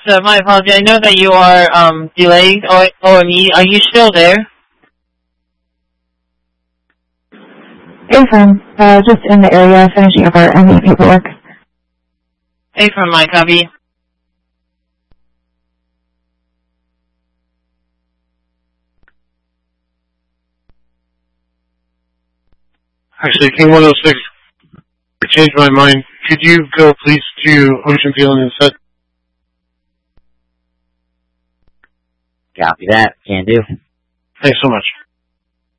my apology. I know that you are delayed, OME. Are you still there? Affirm. Just in the area finishing up our ME paperwork. Affirm, my copy. Actually, King 106, I changed my mind. Could you go, please, to Ocean Feeling instead? Copy that. Can do. Thanks so much.